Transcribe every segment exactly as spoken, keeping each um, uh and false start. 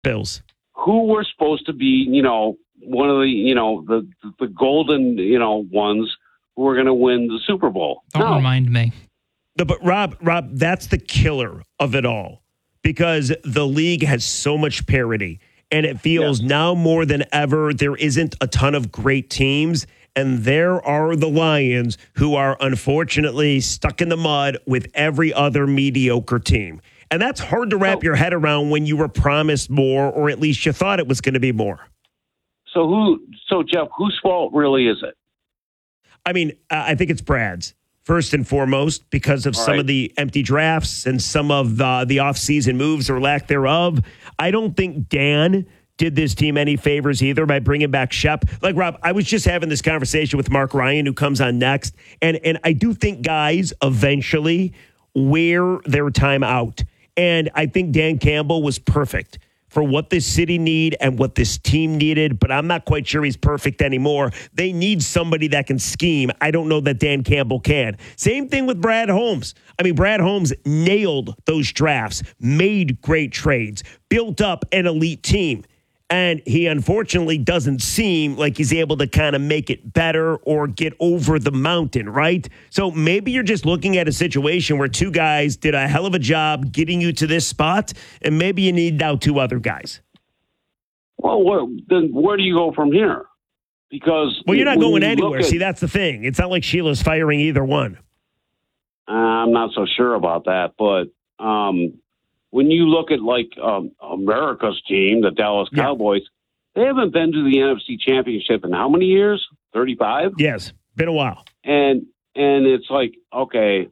Bills. Who were supposed to be, you know, one of the, you know, the the golden, you know, ones who were going to win the Super Bowl. Don't no. remind me. No, but Rob, Rob, that's the killer of it all because the league has so much parity. And it feels yes. now more than ever, there isn't a ton of great teams. And there are the Lions who are unfortunately stuck in the mud with every other mediocre team. And that's hard to wrap so, your head around when you were promised more, or at least you thought it was going to be more. So who? So Jeff, whose fault really is it? I mean, I think it's Brad's. First and foremost, because of All some right. of the empty drafts and some of the, the offseason moves or lack thereof. I don't think Dan did this team any favors either by bringing back Shep. Like, Rob, I was just having this conversation with Mark Ryan, who comes on next, and, and I do think guys eventually wear their time out. And I think Dan Campbell was perfect for what this city need and what this team needed, but I'm not quite sure he's perfect anymore. They need somebody that can scheme. I don't know that Dan Campbell can. Same thing with Brad Holmes. I mean, Brad Holmes nailed those drafts, made great trades, built up an elite team. And he unfortunately doesn't seem like he's able to kind of make it better or get over the mountain, right? So maybe you're just looking at a situation where two guys did a hell of a job getting you to this spot, and maybe you need now two other guys. Well, where, then where do you go from here? Because well, you're not going you anywhere. At, See, that's the thing. It's not like Sheila's firing either one. Uh, I'm not so sure about that, but um, when you look at like um, America's team, the Dallas yeah. Cowboys, they haven't been to the N F C Championship in how many years? thirty-five? Yes, been a while. And and it's like, okay,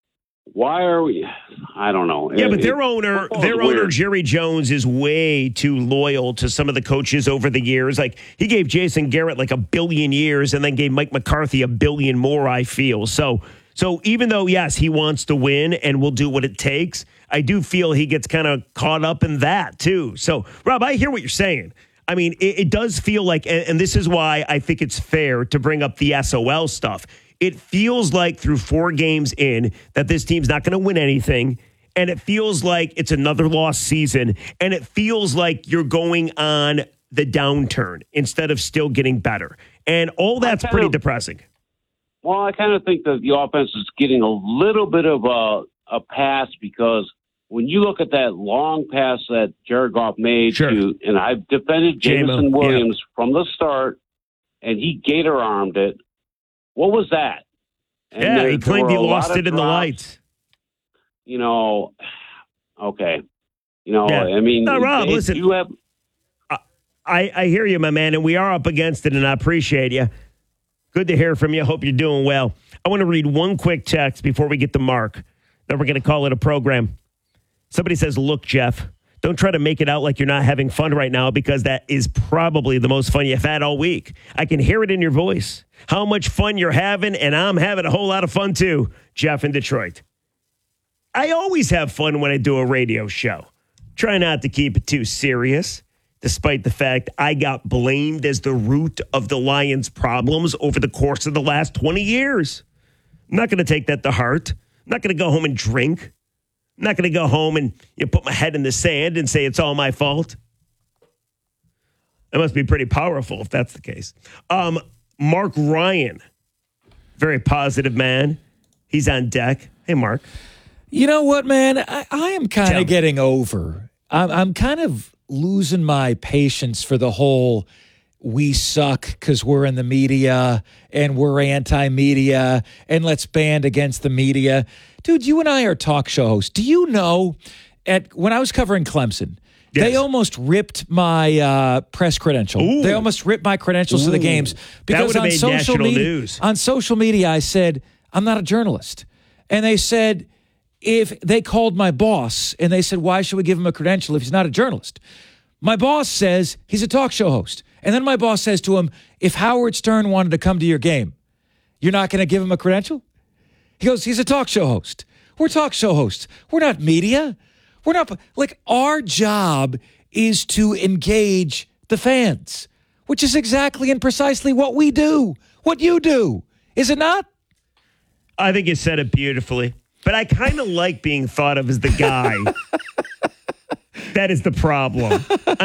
why are we? I don't know. Yeah, it, but their it, owner, their owner weird. Jerry Jones is way too loyal to some of the coaches over the years. Like he gave Jason Garrett like a billion years, and then gave Mike McCarthy a billion more. I feel so. So even though, yes, he wants to win and will do what it takes, I do feel he gets kind of caught up in that, too. So, Rob, I hear what you're saying. I mean, it, it does feel like, and, and this is why I think it's fair to bring up the S O L stuff. It feels like through four games in that this team's not going to win anything, and it feels like it's another lost season, and it feels like you're going on the downturn instead of still getting better. And all that's pretty of- depressing. Well, I kind of think that the offense is getting a little bit of a, a pass because when you look at that long pass that Jared Goff made sure. to, and I've defended Jameson J-Mo, Williams yeah. from the start, and he gator-armed it. What was that? And yeah, there, he claimed he lost it in drops. the lights. You know, okay. You know, yeah. I mean, no, Rob, listen. You have, I, I hear you, my man, and we are up against it, and I appreciate you. Good to hear from you. Hope you're doing well. I want to read one quick text before we get to Mark. Then we're going to call it a program. Somebody says, look, Jeff, don't try to make it out like you're not having fun right now because that is probably the most fun you've had all week. I can hear it in your voice, how much fun you're having, and I'm having a whole lot of fun too, Jeff in Detroit. I always have fun when I do a radio show. Try not to keep it too serious. Despite the fact I got blamed as the root of the Lions' problems over the course of the last twenty years. I'm not going to take that to heart. I'm not going to go home and drink. I'm not going to go home and you know, put my head in the sand and say it's all my fault. That must be pretty powerful if that's the case. Um, Mark Ryan, very positive man. He's on deck. Hey, Mark. You know what, man? I, I am kind of getting over. I'm, I'm kind of losing my patience for the whole we suck because we're in the media and we're anti-media and let's band against the media. Dude, you and I are talk show hosts. Do you know, at when I was covering Clemson, yes. they almost ripped my uh, press credential. Ooh. They almost ripped my credentials Ooh. to the games. Because that would have on made social national media, news. On social media, I said, I'm not a journalist. And they said, if they called my boss and they said, why should we give him a credential if he's not a journalist? My boss says he's a talk show host. And then my boss says to him, if Howard Stern wanted to come to your game, you're not going to give him a credential? He goes, he's a talk show host. We're talk show hosts. We're not media. We're not, like, our job is to engage the fans, which is exactly and precisely what we do, what you do. Is it not? I think you said it beautifully. But I kind of like being thought of as the guy. That is the problem.